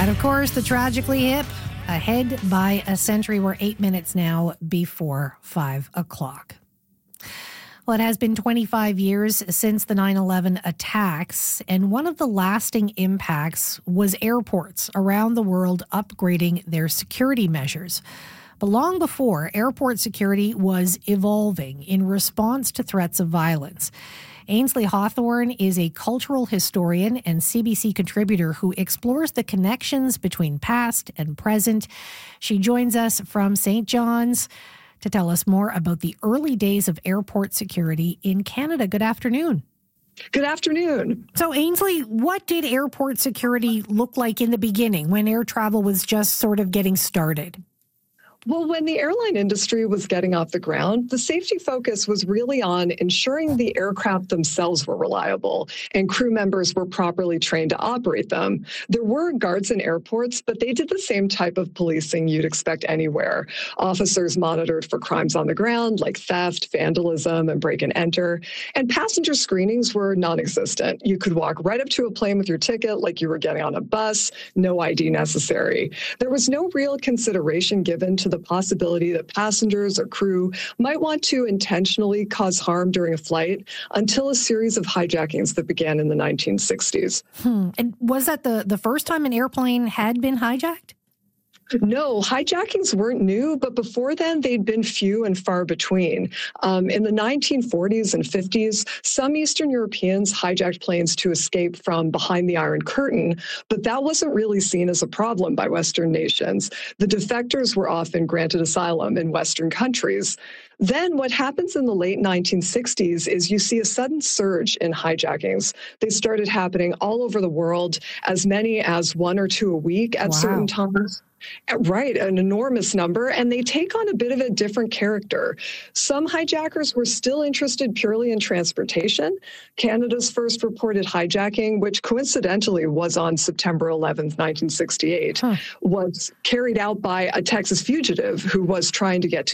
And of course, the Tragically Hip, ahead by a century. We're 8 minutes now before 5 o'clock. Well, it has been 25 years since the 9/11 attacks, and one of the lasting impacts was airports around the world upgrading their security measures. But long before, airport security was evolving in response to threats of violence. Ainsley Hawthorne is a cultural historian and CBC contributor who explores the connections between past and present. She joins us from St. John's to tell us more about the early days of airport security in Canada. Good afternoon. Good afternoon. So, Ainsley, what did airport security look like in the beginning when air travel was just sort of getting started? Well, when the airline industry was getting off the ground, the safety focus was really on ensuring the aircraft themselves were reliable and crew members were properly trained to operate them. There were guards in airports, but they did the same type of policing you'd expect anywhere. Officers monitored for crimes on the ground like theft, vandalism, and break and enter. And passenger screenings were non-existent. You could walk right up to a plane with your ticket like you were getting on a bus, no ID necessary. There was no real consideration given to the possibility that passengers or crew might want to intentionally cause harm during a flight until a series of hijackings that began in the 1960s. And was that the first time an airplane had been hijacked? No, hijackings weren't new, but before then, they'd been few and far between. In the 1940s and 50s, some Eastern Europeans hijacked planes to escape from behind the Iron Curtain, but that wasn't really seen as a problem by Western nations. The defectors were often granted asylum in Western countries. Then what happens in the late 1960s is you see a sudden surge in hijackings. They started happening all over the world, as many as 1 or 2 a week at certain times. Right, an enormous number, and they take on a bit of a different character. Some hijackers were still interested purely in transportation. Canada's first reported hijacking, which coincidentally was on September 11th, 1968, was carried out by a Texas fugitive who was trying to get to